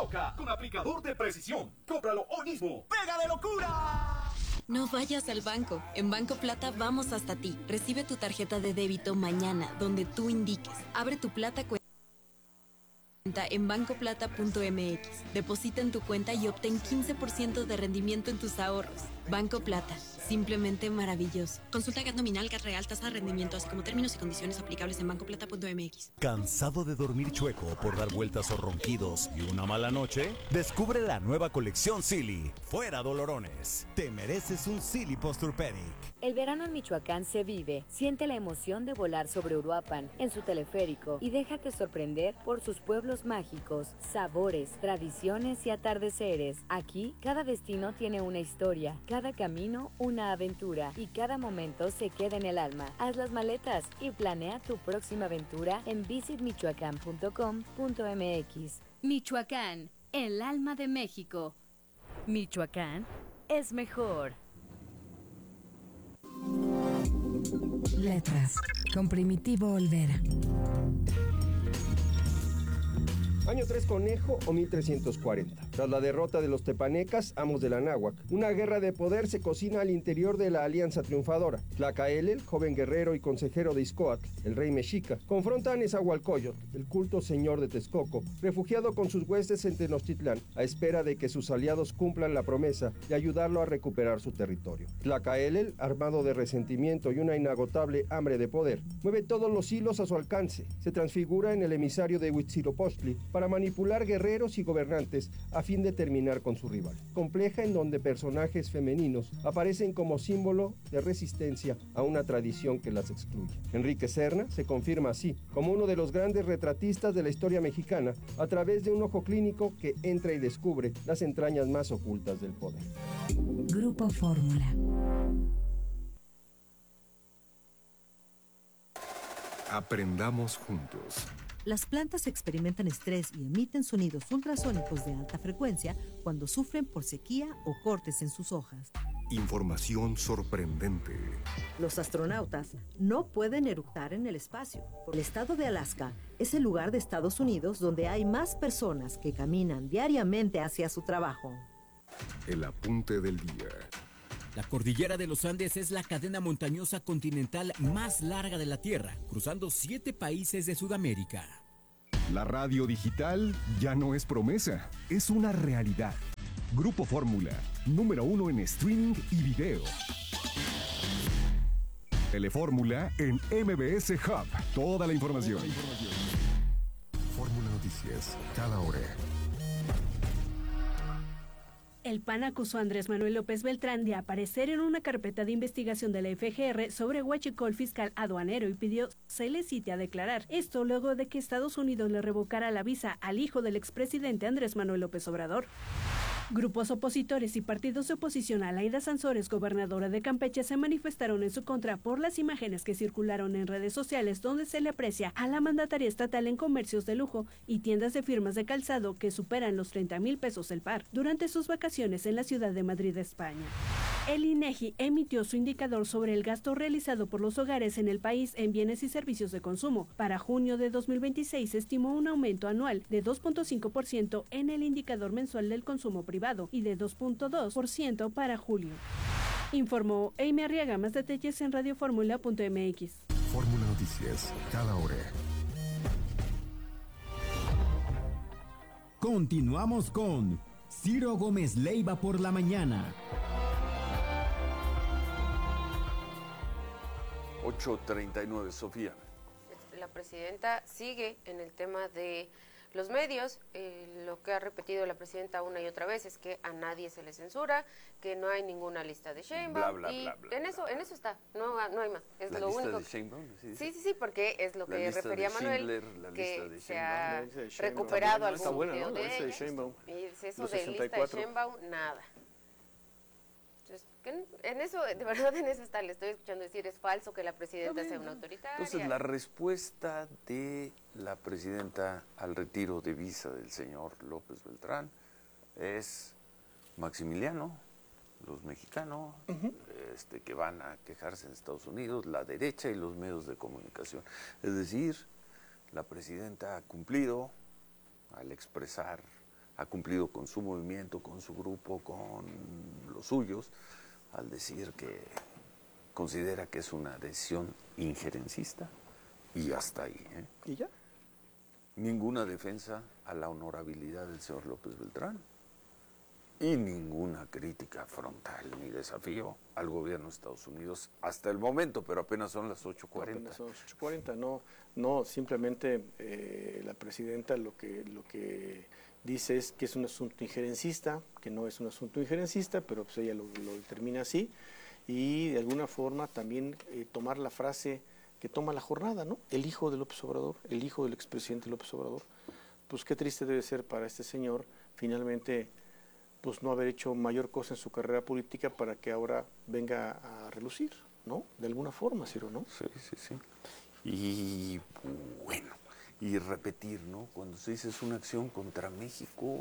toca con aplicador de precisión. Cómpralo hoy mismo. ¡Pega de locura! No vayas al banco. En Banco Plata vamos hasta ti. Recibe tu tarjeta de débito mañana, donde tú indiques. Abre tu Plata cuenta en bancoplata.mx. Deposita en tu cuenta y obtén 15% de rendimiento en tus ahorros. Banco Plata. Simplemente maravilloso. Consulta GAT nominal, GAT real, tasa de rendimiento, así como términos y condiciones aplicables en bancoplata.mx. ¿Cansado de dormir chueco por dar vueltas o ronquidos y una mala noche? Descubre la nueva colección Silly. Fuera dolorones. Te mereces un Silly Posturepedic. El verano en Michoacán se vive. Siente la emoción de volar sobre Uruapan en su teleférico y déjate sorprender por sus pueblos mágicos, sabores, tradiciones y atardeceres. Aquí, cada destino tiene una historia, cada camino una aventura y cada momento se queda en el alma. Haz las maletas y planea tu próxima aventura en visitmichoacán.com.mx. Michoacán, el alma de México. Michoacán es mejor. Letras, con Primitivo Olvera. Año 3 Conejo o 1340. Tras la derrota de los tepanecas, amos de la náhuac, una guerra de poder se cocina al interior de la alianza triunfadora. Tlacaelel, joven guerrero y consejero de Ixcoatl, el rey mexica, confronta a Nezahualcóyotl, el culto señor de Texcoco, refugiado con sus huestes en Tenochtitlán, a espera de que sus aliados cumplan la promesa de ayudarlo a recuperar su territorio. Tlacaelel, armado de resentimiento y una inagotable hambre de poder, mueve todos los hilos a su alcance. Se transfigura en el emisario de Huitzilopochtli para manipular guerreros y gobernantes a fin de terminar con su rival. Compleja en donde personajes femeninos aparecen como símbolo de resistencia a una tradición que las excluye. Enrique Serna se confirma así como uno de los grandes retratistas de la historia mexicana a través de un ojo clínico que entra y descubre las entrañas más ocultas del poder. Grupo Fórmula. Aprendamos juntos. Las plantas experimentan estrés y emiten sonidos ultrasónicos de alta frecuencia cuando sufren por sequía o cortes en sus hojas. Información sorprendente. Los astronautas no pueden eructar en el espacio. El estado de Alaska es el lugar de Estados Unidos donde hay más personas que caminan diariamente hacia su trabajo. El apunte del día. La cordillera de los Andes es la cadena montañosa continental más larga de la Tierra, cruzando 7 países de Sudamérica. La radio digital ya no es promesa, es una realidad. Grupo Fórmula, número 1 en streaming y video. Telefórmula en MBS Hub. Toda la información. Fórmula Noticias, cada hora. El PAN acusó a Andrés Manuel López Beltrán de aparecer en una carpeta de investigación de la FGR sobre huachicol fiscal aduanero y pidió se le cite a declarar. Esto luego de que Estados Unidos le revocara la visa al hijo del expresidente Andrés Manuel López Obrador. Grupos opositores y partidos de oposición a Laida Sansores, gobernadora de Campeche, se manifestaron en su contra por las imágenes que circularon en redes sociales donde se le aprecia a la mandataria estatal en comercios de lujo y tiendas de firmas de calzado que superan los 30,000 pesos el par durante sus vacaciones en la ciudad de Madrid, España. El INEGI emitió su indicador sobre el gasto realizado por los hogares en el país en bienes y servicios de consumo. Para junio de 2026 se estimó un aumento anual de 2.5% en el indicador mensual del consumo privado y de 2.2% para julio. Informó Amy Arriaga. Más detalles en radioformula.mx. Fórmula Noticias, cada hora. Continuamos con Ciro Gómez Leiva por la mañana. 8:39, Sofía. La presidenta sigue en el tema de los medios. Lo que ha repetido la presidenta una y otra vez es que a nadie se le censura, que no hay ninguna lista de Sheinbaum, en eso está, no hay más. Es ¿La lo lista único. de Sheinbaum? Sí, porque es lo que refería Manuel, que se ha Sheinbaum. recuperado algún Está video buena, ¿no? de Sheinbaum. Y eso Los de lista de 64. Sheinbaum, nada. Entonces, en eso, de verdad en eso está, le estoy escuchando decir, es falso que la presidenta sea una autoritaria. Entonces, la respuesta de la presidenta al retiro de visa del señor López Beltrán es Maximiliano, los mexicanos, que van a quejarse en Estados Unidos, la derecha y los medios de comunicación. Es decir, la presidenta ha cumplido al expresar ha cumplido con su movimiento, con su grupo, con los suyos, al decir que considera que es una decisión injerencista y hasta ahí. ¿Y ya? Ninguna defensa a la honorabilidad del señor López Beltrán y ninguna crítica frontal ni desafío al gobierno de Estados Unidos hasta el momento, pero apenas son las 8:40. Apenas son las 8:40, no, simplemente la presidenta lo que dice es que es un asunto injerencista, que no es un asunto injerencista, pero pues ella lo determina así, y de alguna forma también tomar la frase que toma la jornada, ¿no? El hijo de López Obrador, el hijo del expresidente López Obrador. Pues qué triste debe ser para este señor, finalmente, pues no haber hecho mayor cosa en su carrera política para que ahora venga a relucir, ¿no? De alguna forma, Ciro, ¿no? Sí. Y bueno, y repetir, ¿no? Cuando se dice es una acción contra México,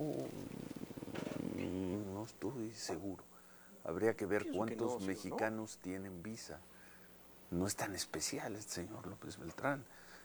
no estoy seguro. Habría que ver cuántos mexicanos tienen visa. No es tan especial este señor López Beltrán.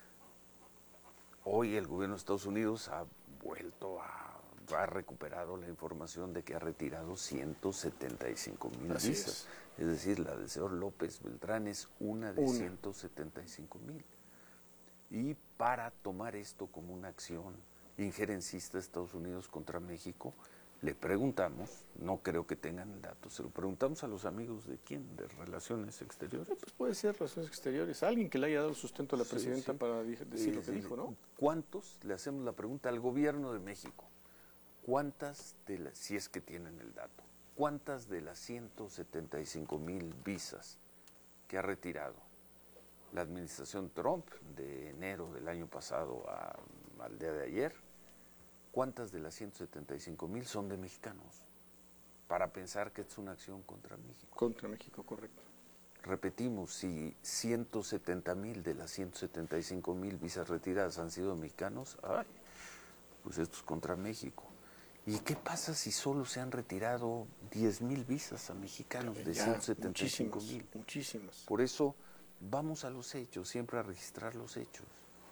Hoy el gobierno de Estados Unidos ha recuperado la información de que ha retirado 175,000 visas. Es decir, la del señor López Beltrán es una de 175,000. Y para tomar esto como una acción injerencista de Estados Unidos contra México, le preguntamos, no creo que tengan el dato, se lo preguntamos a los amigos de quién, de Relaciones Exteriores. Pues puede ser Relaciones Exteriores, alguien que le haya dado sustento a la presidenta para decir lo que dijo, ¿no? ¿Cuántos? Le hacemos la pregunta al gobierno de México. ¿Cuántas si es que tienen el dato, cuántas de las 175,000 visas que ha retirado la administración Trump de enero del año pasado al día de ayer, cuántas de las 175,000 son de mexicanos? Para pensar que es una acción contra México. Contra México, correcto. Repetimos, si 170,000 de las 175,000 visas retiradas han sido mexicanos, pues esto es contra México. ¿Y qué pasa si solo se han retirado 10,000 visas a mexicanos de 175,000? Muchísimas. Por eso vamos a los hechos, siempre a registrar los hechos.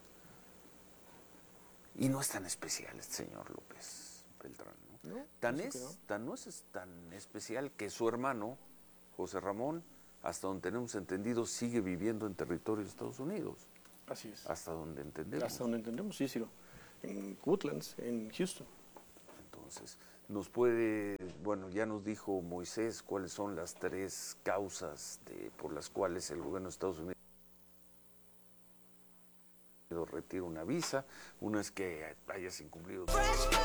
Y no es tan especial este señor López Beltrán, ¿no? No es tan especial que su hermano, José Ramón, hasta donde tenemos entendido, sigue viviendo en territorio de Estados Unidos. Así es. Hasta donde entendemos. Hasta donde entendemos, sí, Ciro. En Woodlands, en Houston. Entonces, ya nos dijo Moisés cuáles son las 3 causas por las cuales el gobierno de Estados Unidos retira una visa. Una es que hayas incumplido